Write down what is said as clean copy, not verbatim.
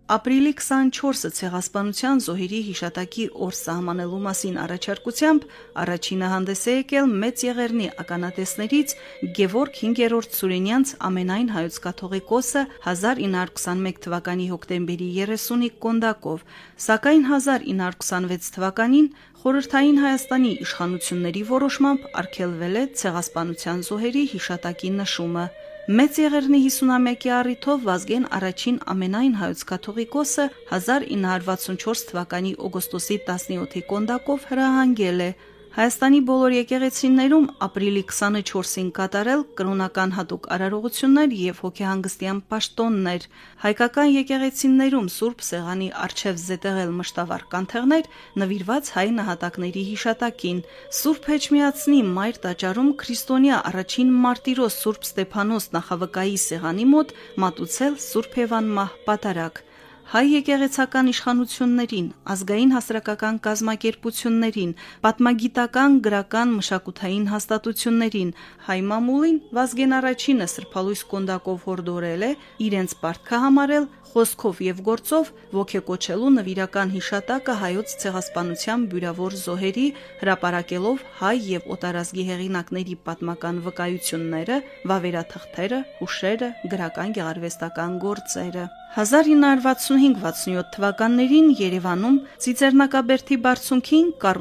Ապրիլի 24-ը ցեղասպանության զոհերի հիշատակի օր սահմանելու մասին առաջարկությամբ առաջինը հանդես է եկել Մեծ Եղեռնի ականատեսներից Գևորգ 5-րդ Սուրենյանց ամենայն հայոց կաթողիկոսը 1921 թվականի հոկտեմբերի 30-ի կոնդակով, սակայն 1926 թվականին Խորհրդային Հայաստանի իշխանությունների որոշմամբ արգելվել է ցեղասպանության զոհերի հիշատակի նշումը։ Մեծ Եղեռնի 50-ամյակի առիթով Վազգեն առաջին ամենայն հայոց կաթողիկոսը 1964 թվականի օգոստոսի 17-ի կոնդակով հրահանգել է Հայաստանի բոլոր եկեղեցիներում ապրիլի 24-ին կատարել կրոնական հատուկ արարողություններ եւ հոգեհանգստյան պաշտոններ, հայկական եկեղեցիներում Սուրբ Սեղանի առջև զետեղել մշտավառ կանթեղներ նվիրված հայ նահատակների հիշատակին, Սուրբ Էջմիածնի Մայր տաճարում քրիստոնյա առաջին մարտիրոս Սուրբ Ստեփանոս նախավկայի սեղանի մոտ մատուցել Սուրբ Հևանմահ պատարագ, հայ եկեղեցական իշխանություններին, ազգային հասարակական կազմակերպություններին, պատմագիտական, գրական, մշակութային հաստատություններին, հայ մամուլին Վազգեն առաջինը սրբալույս կոնդակով հորդորել է իրենց պարտքը համարել խոսքով եւ գործով ոգեկոչելու նվիրական հիշատակը հայոց ցեղասպանության բյուրավոր զոհերի, հրապարակելով հայ եւ օտարազգի հեղինակների պատմական վկայությունները, վավերաթղթերը, հուշերը, գրական գեղարվեստական գործերը։ 1965-67 թվականներին Երևանում Ծիծեռնակաբերդի բարձունքին